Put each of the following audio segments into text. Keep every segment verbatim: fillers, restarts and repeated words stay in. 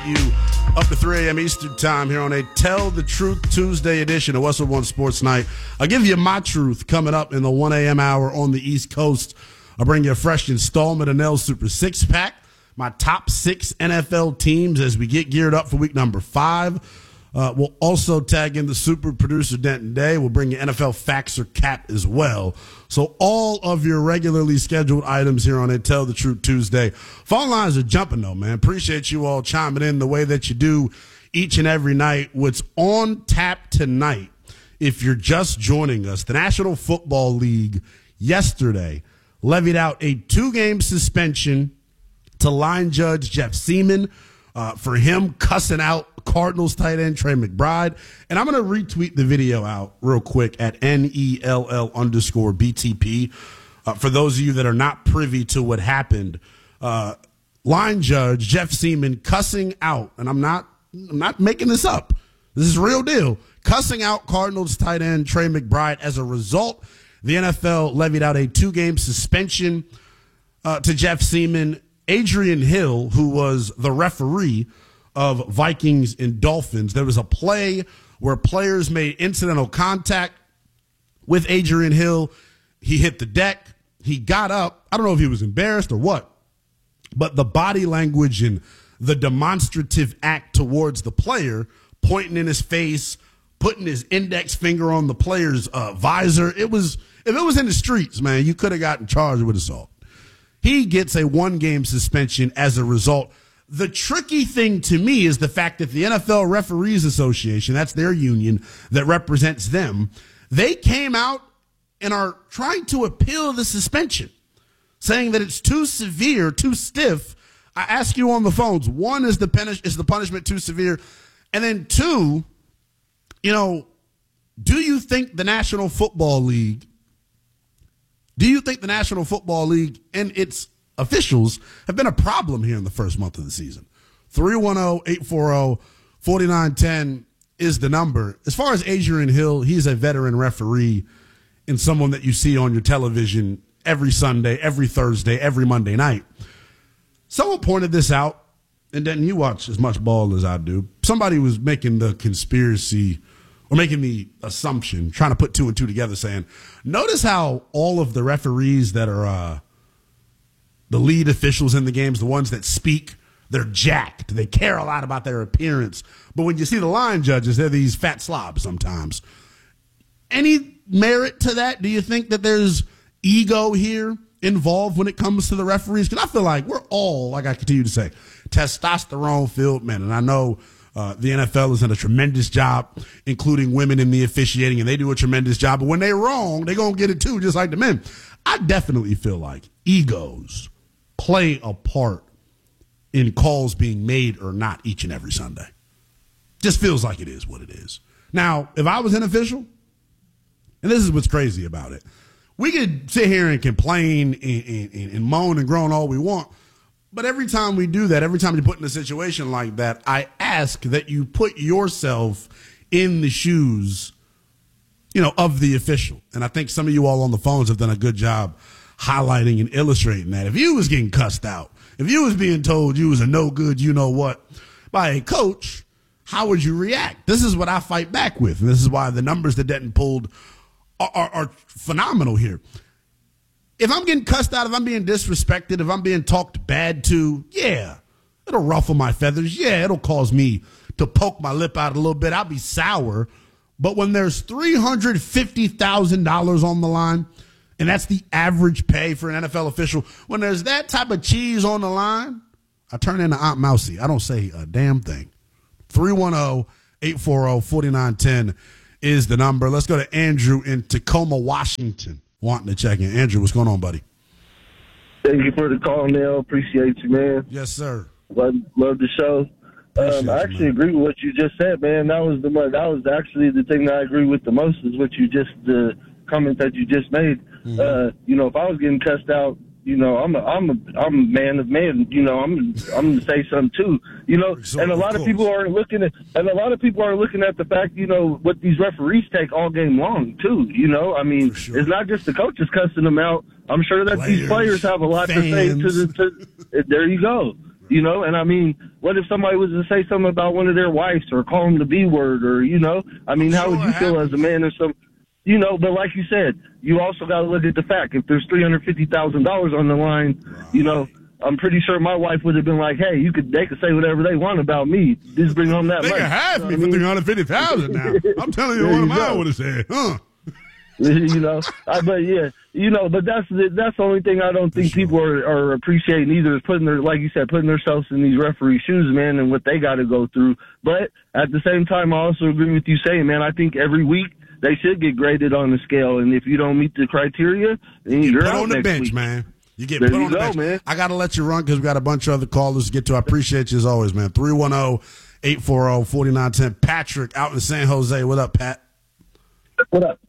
You up to three a.m. Eastern time here on a Tell the Truth Tuesday edition of Westwood One Sports Night. I'll give you my truth coming up in the one a.m. hour on the East Coast. I'll bring you a fresh installment of Nell's Super Six Pack, my top six N F L teams as we get geared up for week number five. Uh, we'll also tag in the super producer Denton Day. We'll bring you N F L Facts or Cap as well. So all of your regularly scheduled items here on a Tell the Truth Tuesday. Phone lines are jumping though, man. Appreciate you all chiming in the way that you do each and every night. What's on tap tonight, if you're just joining us, the National Football League yesterday levied out a two-game suspension to line judge Jeff Seaman uh, for him cussing out Cardinals tight end Trey McBride. And I'm going to retweet the video out real quick at N E L L underscore B T P. Uh, for those of you that are not privy to what happened, uh, line judge Jeff Seaman cussing out, and I'm not, I'm not making this up. This is real deal. Cussing out Cardinals tight end Trey McBride. As a result, the N F L levied out a two-game suspension uh, to Jeff Seaman. Adrian Hill, who was the referee of Vikings and Dolphins, there was a play where players made incidental contact with Adrian Hill. He hit the deck. He got up. I don't know if he was embarrassed or what, but the body language and the demonstrative act towards the player, pointing in his face, putting his index finger on the player's uh, visor, it was, if it was in the streets, man, you could have gotten charged with assault. He gets a one-game suspension as a result. The tricky thing to me is the fact that the N F L Referees Association, that's their union that represents them, they came out and are trying to appeal the suspension, saying that it's too severe, too stiff. I ask you on the phones, one, is the punish, is the punishment too severe? And then two, you know, do you think the National Football League, do you think the National Football League and its officials have been a problem here in the first month of the season? three one zero, eight four zero, four nine one zero is the number. As far as Adrian Hill, he's a veteran referee and someone that you see on your television every Sunday, every Thursday, every Monday night. Someone pointed this out, and then you watch as much ball as I do. Somebody was making the conspiracy or making the assumption, trying to put two and two together, saying, notice how all of the referees that are uh, the lead officials in the games, the ones that speak, they're jacked. They care a lot about their appearance. But when you see the line judges, they're these fat slobs sometimes. Any merit to that? Do you think that there's ego here involved when it comes to the referees? Because I feel like we're all, like I continue to say, testosterone-filled men. And I know uh, the N F L has done a tremendous job, including women in the officiating, and they do a tremendous job. But when they're wrong, they're going to get it too, just like the men. I definitely feel like egos play a part in calls being made or not each and every Sunday. Just feels like it is what it is. Now, if I was an official, and this is what's crazy about it, we could sit here and complain and, and, and moan and groan all we want, but every time we do that, every time you put in a situation like that, I ask that you put yourself in the shoes, you know, of the official. And I think some of you all on the phones have done a good job highlighting and illustrating that. If you was getting cussed out, if you was being told you was a no good, you know what, by a coach, how would you react? This is what I fight back with. And this is why the numbers that Denton pulled are, are, are phenomenal here. If I'm getting cussed out, if I'm being disrespected, if I'm being talked bad to, yeah, it'll ruffle my feathers. Yeah, it'll cause me to poke my lip out a little bit. I'll be sour. But when there's three hundred fifty thousand dollars on the line, and that's the average pay for an N F L official, when there's that type of cheese on the line, I turn into Aunt Mousy. I don't say a damn thing. three one zero, eight four zero, four nine one zero is the number. Let's go to Andrew in Tacoma, Washington, wanting to check in. Andrew, what's going on, buddy? Thank you for the call, Neil. Appreciate you, man. Yes, sir. Love, love the show. Um, I actually you, agree with what you just said, man. That was the that was actually the thing that I agree with the most is what you just the comment that you just made. Mm-hmm. Uh, you know, if I was getting cussed out, you know, I'm a, I'm a, I'm a man of men. You know, I'm I'm gonna say something too. You know, so, and a lot of, of people are looking at and a lot of people are looking at the fact, you know, what these referees take all game long too. You know, I mean, sure. It's not just the coaches cussing them out. I'm sure that players, these players have a lot players. to say to the. To, there you go. you know? And I mean, what if somebody was to say something about one of their wives or call them the B word or, you know, I mean, how sure would you feel as a man or some, you know, but like you said, you also got to look at the fact if there's three hundred fifty thousand dollars on the line, right. you know, I'm pretty sure my wife would have been like, hey, you could, they could say whatever they want about me. Just bring home that they money. They can have me for three hundred fifty thousand dollars now. I'm telling you what mine would have said, huh? you know, I, but yeah, you know, but that's the, that's the only thing I don't think sure. people are, are appreciating either is putting their, like you said, putting themselves in these referee shoes, man, and what they got to go through. But at the same time, I also agree with you saying, man, I think every week they should get graded on the scale, and if you don't meet the criteria, then you you're put out on the next bench, week. man. You get there put you on the go, bench. Man. I got to let you run because we got a bunch of other callers to get to. I appreciate you as always, man. three one zero, eight four zero, four nine one zero. Patrick out in San Jose. What up, Pat? What up?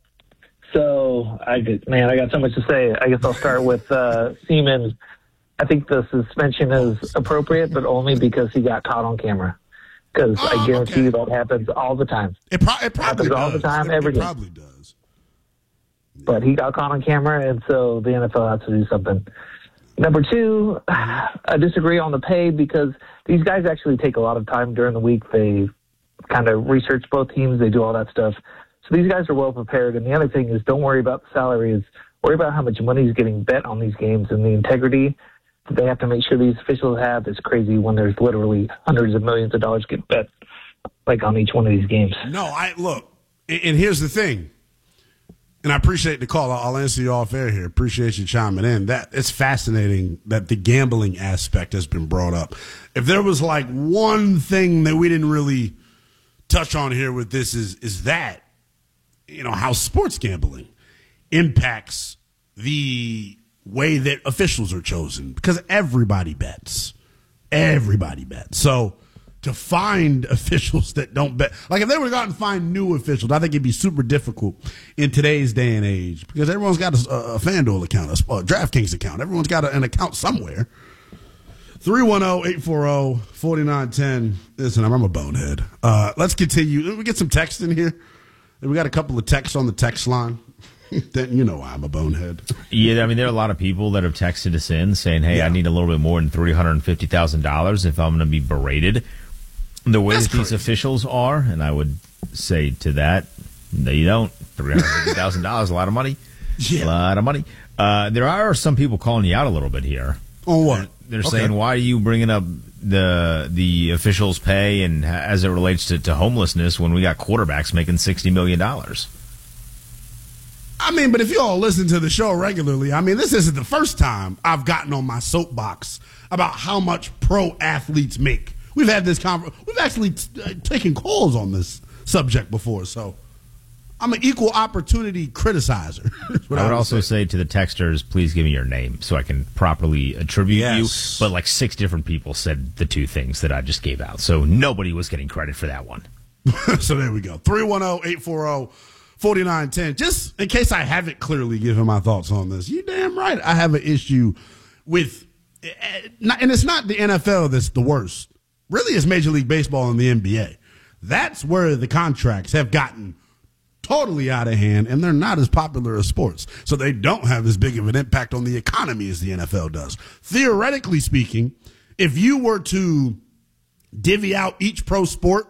So, I did, man, I got so much to say. I guess I'll start with uh, Seaman. I think the suspension is appropriate, but only because he got caught on camera. Because oh, I guarantee okay. you that happens all the time. It, pro- it probably happens does. all the time, it, every it game. probably does. But he got caught on camera, and so the N F L has to do something. Number two, I disagree on the pay because these guys actually take a lot of time during the week. They kind of research both teams. They do all that stuff. So these guys are well prepared. And the other thing is don't worry about the salaries. Worry about how much money is getting bet on these games and the integrity that they have to make sure these officials have is crazy when there's literally hundreds of millions of dollars get bet like on each one of these games. No, I look, and here's the thing. And I appreciate the call. I'll answer you off air here. Appreciate you chiming in. That it's fascinating that the gambling aspect has been brought up. If there was like one thing that we didn't really touch on here with this is is that, you know, how sports gambling impacts the way that officials are chosen because everybody bets. Everybody bets. So to find officials that don't bet, like if they were to go out and find new officials, I think it'd be super difficult in today's day and age because everyone's got a, a FanDuel account, a, a DraftKings account. Everyone's got a, an account somewhere. three one zero, eight four zero, four nine one zero. Listen, I'm, I'm a bonehead. Uh, let's continue. We get some text in here. We got a couple of texts on the text line. Then you know I'm a bonehead. Yeah, I mean, there are a lot of people that have texted us in saying, hey, yeah. I need a little bit more than three hundred fifty thousand dollars if I'm going to be berated the way That's that crazy. These officials are. And I would say to that, no, you don't. three hundred fifty thousand dollars, a lot of money. Yeah. A lot of money. Uh, there are some people calling you out a little bit here. On what? They're okay. saying, why are you bringing up the the officials' pay and as it relates to, to homelessness when we got quarterbacks making sixty million dollars? I mean, but if you all listen to the show regularly, I mean, this isn't the first time I've gotten on my soapbox about how much pro athletes make. We've had this conversation. We've actually t- uh, taken calls on this subject before, so I'm an equal opportunity criticizer. I would I also say. say to the texters, please give me your name so I can properly attribute yes. you. But like six different people said the two things that I just gave out, so nobody was getting credit for that one. So there we go. three one zero, eight four zero, four nine one zero. Just in case I haven't clearly given my thoughts on this, you damn right I have an issue with, and it's not the N F L that's the worst. Really, it's Major League Baseball and the N B A. That's where the contracts have gotten totally out of hand, and they're not as popular as sports. So they don't have as big of an impact on the economy as the N F L does. Theoretically speaking, if you were to divvy out each pro sport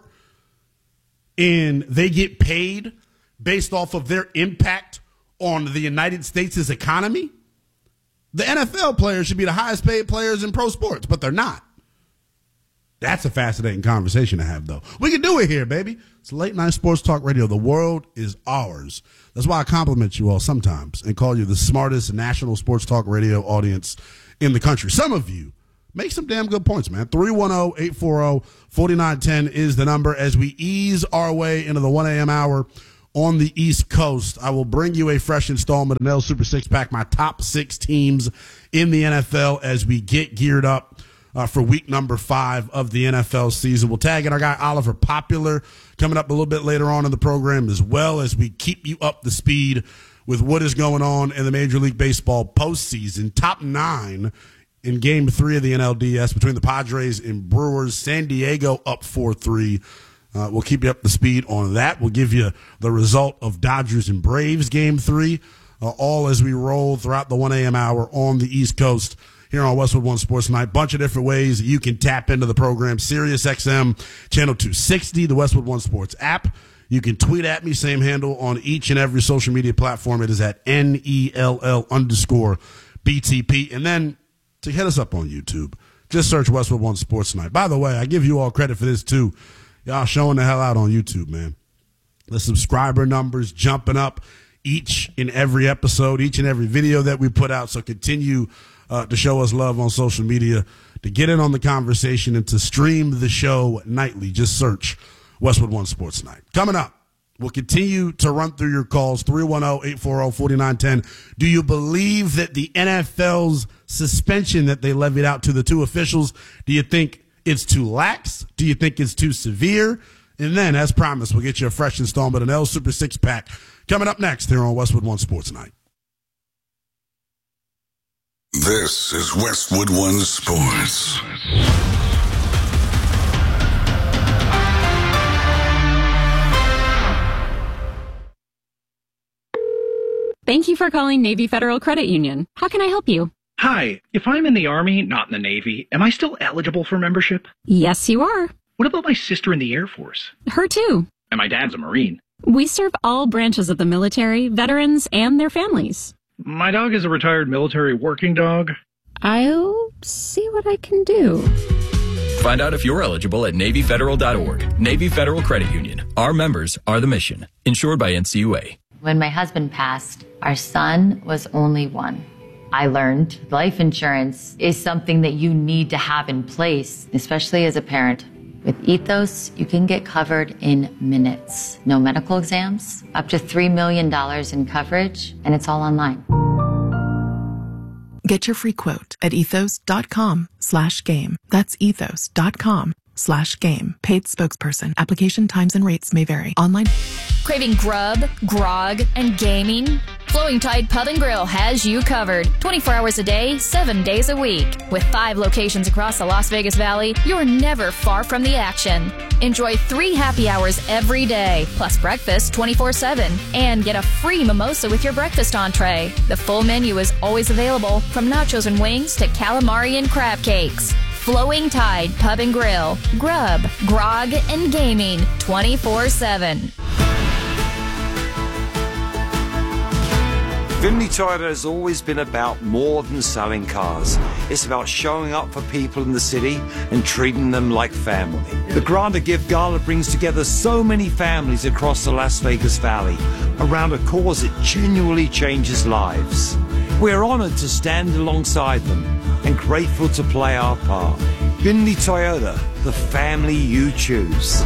and they get paid based off of their impact on the United States' economy, the N F L players should be the highest paid players in pro sports, but they're not. That's a fascinating conversation to have, though. We can do it here, baby. It's late night sports talk radio. The world is ours. That's why I compliment you all sometimes and call you the smartest national sports talk radio audience in the country. Some of you make some damn good points, man. three one zero, eight four zero, four nine one zero is the number. As we ease our way into the one a.m. hour on the East Coast, I will bring you a fresh installment of N L Super Six Pack, my top six teams in the N F L as we get geared up Uh, for week number five of the N F L season. We'll tag in our guy Oliver Popular coming up a little bit later on in the program, as well as we keep you up to speed with what is going on in the Major League Baseball postseason. Top nine in game three of the N L D S between the Padres and Brewers. San Diego up four three. Uh, we'll keep you up to speed on that. We'll give you the result of Dodgers and Braves game three, uh, all as we roll throughout the one a.m. hour on the East Coast here on Westwood One Sports Night. Bunch of different ways you can tap into the program. Sirius X M, channel two sixty, the Westwood One Sports app. You can tweet at me, same handle on each and every social media platform. It is at N E L L underscore B T P. And then to hit us up on YouTube, just search Westwood One Sports Night. By the way, I give you all credit for this too. Y'all showing the hell out on YouTube, man. The subscriber numbers jumping up each and every episode, each and every video that we put out. So continue uh, to show us love on social media, to get in on the conversation, and to stream the show nightly. Just search Westwood One Sports Night. Coming up, we'll continue to run through your calls, three one zero, eight four zero, four nine one zero. Do you believe that the N F L's suspension that they levied out to the two officials, do you think it's too lax? Do you think it's too severe? And then, as promised, we'll get you a fresh installment of an L Super Six Pack coming up next here on Westwood One Sports Night. This is Westwood One Sports. Thank you for calling Navy Federal Credit Union. How can I help you? Hi, if I'm in the Army, not in the Navy, am I still eligible for membership? Yes, you are. What about my sister in the Air Force? Her too. And my dad's a Marine. We serve all branches of the military, veterans, and their families. My dog is a retired military working dog. I'll see what I can do. Find out if you're eligible at Navy Federal dot org. Navy Federal Credit Union. Our members are the mission. Insured by N C U A. When my husband passed, our son was only one. I learned life insurance is something that you need to have in place, especially as a parent. With Ethos, you can get covered in minutes. No medical exams, up to three million dollars in coverage, and it's all online. Get your free quote at ethos.com slash game. That's ethos.com slash game. Paid spokesperson. Application times and rates may vary. Online. Craving grub, grog, and gaming? Flowing Tide Pub and Grill has you covered. twenty-four hours a day, seven days a week. With five locations across the Las Vegas Valley, you're never far from the action. Enjoy three happy hours every day, plus breakfast twenty-four seven. And get a free mimosa with your breakfast entree. The full menu is always available, from nachos and wings to calamari and crab cakes. Flowing Tide Pub and Grill. Grub, grog, and gaming twenty-four seven. Finley Toyota has always been about more than selling cars. It's about showing up for people in the city and treating them like family. The Granda Gift Gala brings together so many families across the Las Vegas Valley around a cause that genuinely changes lives. We're honored to stand alongside them and grateful to play our part. Finley Toyota, the family you choose.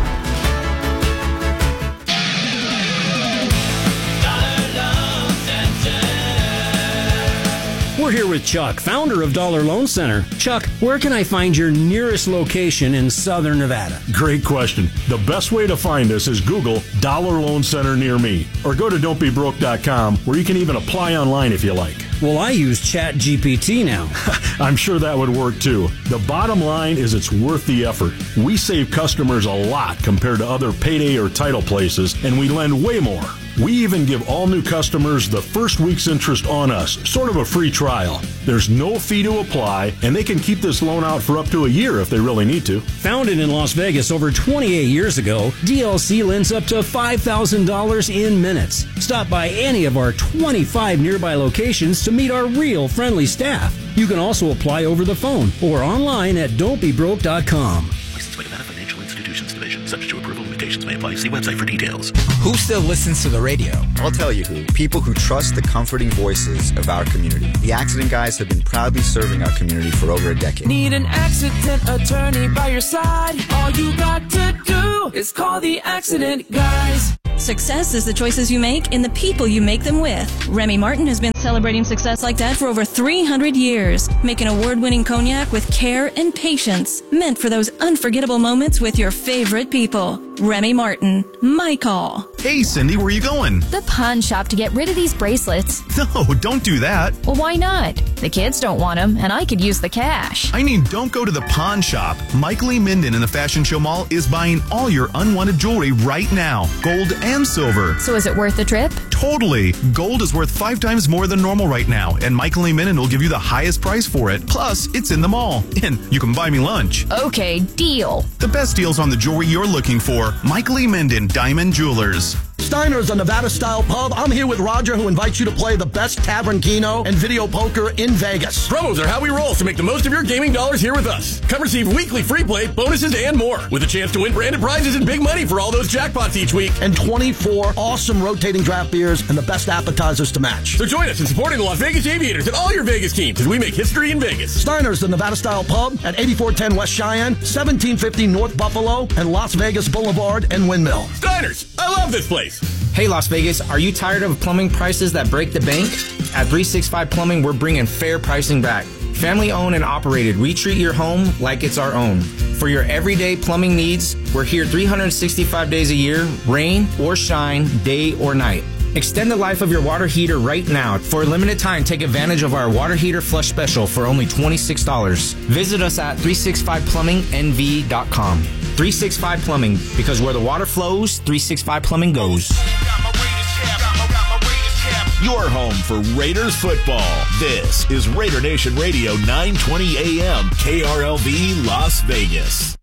We're here with Chuck, founder of Dollar Loan Center. Chuck, where can I find your nearest location in Southern Nevada? Great question. The best way to find us is Google Dollar Loan Center near me, or go to don't be broke dot com, where you can even apply online if you like. Well, I use Chat G P T now. I'm sure that would work too. The bottom line is it's worth the effort. We save customers a lot compared to other payday or title places, and we lend way more. We even give all new customers the first week's interest on us, sort of a free trial. There's no fee to apply, and they can keep this loan out for up to a year if they really need to. Founded in Las Vegas over twenty-eight years ago, D L C lends up to five thousand dollars in minutes. Stop by any of our twenty-five nearby locations to meet our real friendly staff. You can also apply over the phone or online at don't be broke dot com. Licensed by Nevada Financial Institutions Division. Subject to approval. Limitations may apply. See website for details. Who still listens to the radio? I'll tell you who. People who trust the comforting voices of our community. The Accident Guys have been proudly serving our community for over a decade. Need an accident attorney by your side? All you got to do is call the Accident Guys. Success is the choices you make and the people you make them with. Remy Martin has been celebrating success like that for over three hundred years, making award-winning cognac with care and patience, meant for those unforgettable moments with your favorite people. Remy Martin, my call. Hey, Cindy, where are you going? The pawn shop to get rid of these bracelets. No, don't do that. Well, why not? The kids don't want them, and I could use the cash. I mean, don't go to the pawn shop. Mike Lee Minden in the Fashion Show Mall is buying all your unwanted jewelry right now. Gold and silver. So is it worth the trip? Totally. Gold is worth five times more than normal right now, and Michael E. Minden will give you the highest price for it. Plus, it's in the mall, and you can buy me lunch. Okay, deal. The best deals on the jewelry you're looking for. Michael E. Minden, Diamond Jewelers. Steiner's a Nevada-style pub. I'm here with Roger, who invites you to play the best tavern keno and video poker in Vegas. Promos are how we roll, so make the most of your gaming dollars here with us. Come receive weekly free play, bonuses, and more, with a chance to win branded prizes and big money for all those jackpots each week. And twenty-four awesome rotating draft beers and the best appetizers to match. So join us in supporting the Las Vegas Aviators and all your Vegas teams as we make history in Vegas. Steiner's, the Nevada-style pub at eighty-four ten West Cheyenne, seventeen fifty North Buffalo, and Las Vegas Boulevard and Windmill. Steiner's, I love this place. Hey, Las Vegas, are you tired of plumbing prices that break the bank? At three sixty-five Plumbing, we're bringing fair pricing back. Family owned and operated, we treat your home like it's our own. For your everyday plumbing needs, we're here three hundred sixty-five days a year, rain or shine, day or night. Extend the life of your water heater right now. For a limited time, take advantage of our water heater flush special for only twenty-six dollars. Visit us at three sixty-five plumbing N V dot com. three sixty-five Plumbing, because where the water flows, three sixty-five Plumbing goes. Your home for Raiders football. This is Raider Nation Radio, nine twenty A M, K R L V, Las Vegas.